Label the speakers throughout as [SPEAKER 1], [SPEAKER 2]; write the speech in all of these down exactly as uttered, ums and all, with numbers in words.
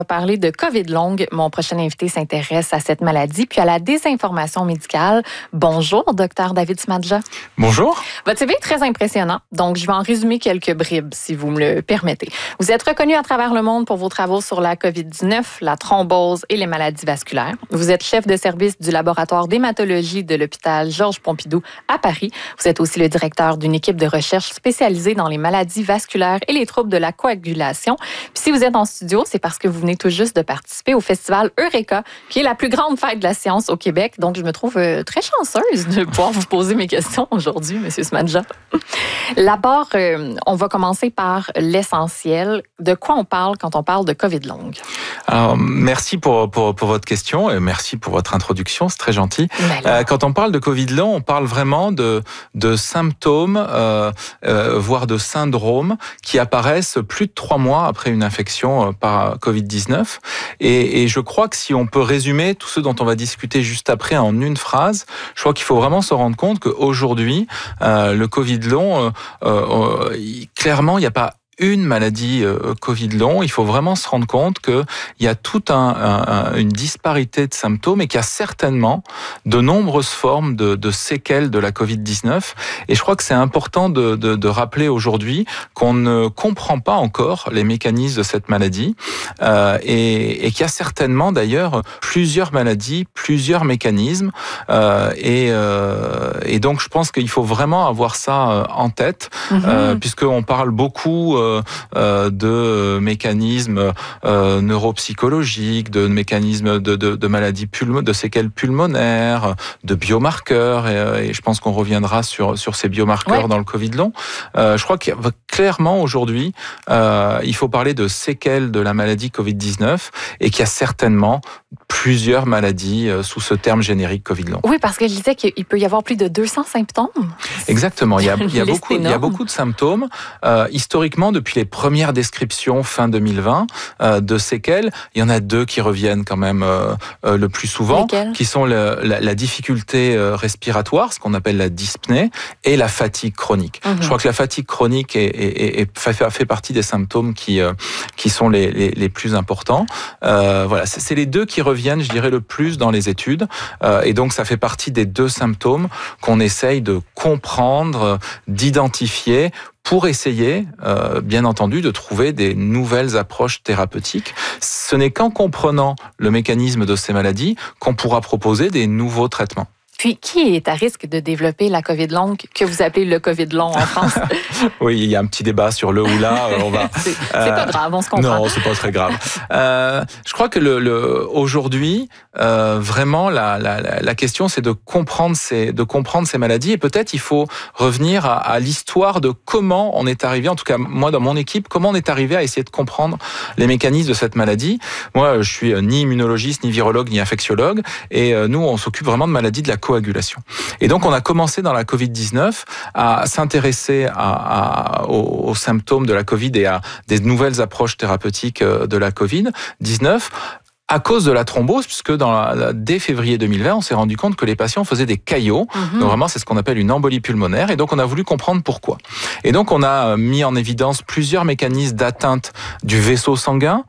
[SPEAKER 1] On va parler de COVID longue. Mon prochain invité s'intéresse à cette maladie puis à la désinformation médicale. Bonjour, docteur David Smadja.
[SPEAKER 2] Bonjour.
[SPEAKER 1] Votre C V est très impressionnant, donc je vais en résumer quelques bribes, si vous me le permettez. Vous êtes reconnu à travers le monde pour vos travaux sur la COVID dix-neuf, la thrombose et les maladies vasculaires. Vous êtes chef de service du laboratoire d'hématologie de l'hôpital Georges Pompidou à Paris. Vous êtes aussi le directeur d'une équipe de recherche spécialisée dans les maladies vasculaires et les troubles de la coagulation. Puis si vous êtes en studio, c'est parce que vous venez tout juste de participer au festival Eureka, qui est la plus grande fête de la science au Québec. Donc, je me trouve euh, très chanceuse de pouvoir vous poser mes questions aujourd'hui, M. Smadja. D'abord, euh, on va commencer par l'essentiel. De quoi on parle quand on parle de COVID longue?
[SPEAKER 2] Alors, merci pour, pour, pour votre question et merci pour votre introduction, c'est très gentil. Euh, quand on parle de COVID long, on parle vraiment de, de symptômes, euh, euh, voire de syndromes qui apparaissent plus de trois mois après une infection par COVID dix-neuf. Et, et je crois que si on peut résumer tout ce dont on va discuter juste après en une phrase, je crois qu'il faut vraiment se rendre compte qu'aujourd'hui, euh, le COVID long, euh, euh, clairement, il n'y a pas une maladie euh, COVID long, il faut vraiment se rendre compte qu'il y a toute un, un, une disparité de symptômes et qu'il y a certainement de nombreuses formes de, de séquelles de la COVID dix-neuf. Et je crois que c'est important de, de, de rappeler aujourd'hui qu'on ne comprend pas encore les mécanismes de cette maladie euh, et, et qu'il y a certainement d'ailleurs plusieurs maladies, plusieurs mécanismes. Euh, et, euh, et donc je pense qu'il faut vraiment avoir ça en tête, mm-hmm. euh, puisqu'on parle beaucoup euh, Euh, de mécanismes euh, neuropsychologiques, de mécanismes de, de, de maladies pulmo- de séquelles pulmonaires, de biomarqueurs, et, et je pense qu'on reviendra sur, sur ces biomarqueurs ouais. dans le COVID long. Euh, je crois que clairement aujourd'hui, euh, il faut parler de séquelles de la maladie COVID dix-neuf et qu'il y a certainement plusieurs maladies euh, sous ce terme générique COVID long.
[SPEAKER 1] Oui, parce que je disais qu'il peut y avoir plus de deux cents symptômes.
[SPEAKER 2] Exactement, il y a, il y a, beaucoup, il y a beaucoup de symptômes. Euh, historiquement, depuis les premières descriptions fin deux mille vingt euh, de séquelles, il y en a deux qui reviennent quand même euh, euh, le plus souvent,
[SPEAKER 1] Lesquelles?
[SPEAKER 2] Qui sont le, la, la difficulté euh, respiratoire, ce qu'on appelle la dyspnée, et la fatigue chronique. Mm-hmm. Je crois que la fatigue chronique est, est, est, est, fait, fait partie des symptômes qui, euh, qui sont les, les, les plus importants. Euh, voilà, c'est, c'est les deux qui reviennent, je dirais, le plus dans les études. Euh, et donc, ça fait partie des deux symptômes qu'on essaye de comprendre, d'identifier pour essayer, euh, bien entendu, de trouver des nouvelles approches thérapeutiques. Ce n'est qu'en comprenant le mécanisme de ces maladies qu'on pourra proposer des nouveaux traitements.
[SPEAKER 1] Puis, qui est à risque de développer la COVID longue, que vous appelez le COVID long en France?
[SPEAKER 2] Oui, il y a un petit débat sur le ou là. On va.
[SPEAKER 1] c'est, c'est euh, pas grave, on se comprend.
[SPEAKER 2] Non, c'est pas très grave. Euh, je crois que le, le aujourd'hui, euh, vraiment, la, la, la question, c'est de comprendre ces, de comprendre ces maladies. Et peut-être, il faut revenir à, à l'histoire de comment on est arrivé. En tout cas, moi, dans mon équipe, comment on est arrivé à essayer de comprendre les mécanismes de cette maladie. Moi, je suis ni immunologiste, ni virologue, ni infectiologue, et nous, on s'occupe vraiment de maladies de la coagulation. Et donc, on a commencé dans la COVID dix-neuf à s'intéresser à, à, aux, aux symptômes de la Covid et à des nouvelles approches thérapeutiques de la COVID dix-neuf à cause de la thrombose, puisque dans la, dès février deux mille vingt, on s'est rendu compte que les patients faisaient des caillots. Mm-hmm. Donc vraiment, c'est ce qu'on appelle une embolie pulmonaire. Et donc, on a voulu comprendre pourquoi. Et donc, on a mis en évidence plusieurs mécanismes d'atteinte du vaisseau sanguin,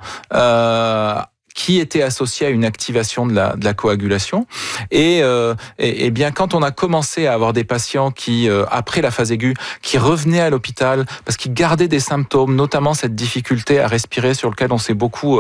[SPEAKER 2] euh, qui était associé à une activation de la, de la coagulation. Et, euh, et, et bien, quand on a commencé à avoir des patients qui, euh, après la phase aiguë, qui revenaient à l'hôpital parce qu'ils gardaient des symptômes, notamment cette difficulté à respirer sur lequel on s'est beaucoup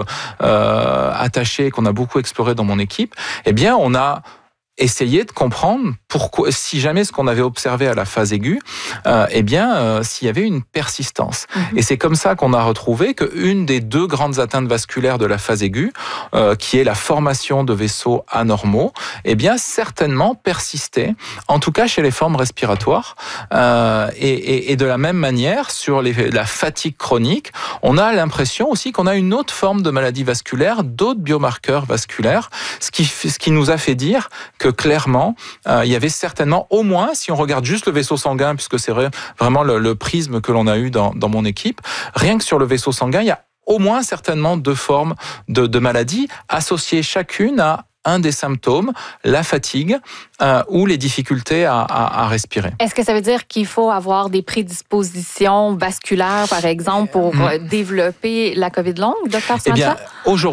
[SPEAKER 2] euh, attaché, qu'on a beaucoup exploré dans mon équipe, eh bien, on a essayer de comprendre pourquoi, si jamais ce qu'on avait observé à la phase aiguë, euh, eh bien, euh, s'il y avait une persistance. Mmh. Et c'est comme ça qu'on a retrouvé qu'une des deux grandes atteintes vasculaires de la phase aiguë, euh, qui est la formation de vaisseaux anormaux, eh bien, certainement persistait, en tout cas chez les formes respiratoires. Euh, et, et, et de la même manière, sur les, la fatigue chronique, on a l'impression aussi qu'on a une autre forme de maladie vasculaire, d'autres biomarqueurs vasculaires, ce qui, ce qui nous a fait dire que clairement, euh, il y avait certainement, au moins, si on regarde juste le vaisseau sanguin, puisque c'est vrai, vraiment le, le prisme que l'on a eu dans, dans mon équipe, rien que sur le vaisseau sanguin, il y a au moins certainement deux formes de, de maladies associées chacune à un des symptômes, la fatigue euh, ou les difficultés à, à, à respirer.
[SPEAKER 1] Est-ce que ça veut dire qu'il faut avoir des prédispositions vasculaires, par exemple, pour mmh. développer la COVID longue, docteur Smadja?
[SPEAKER 2] Eh bien, aujourd'hui,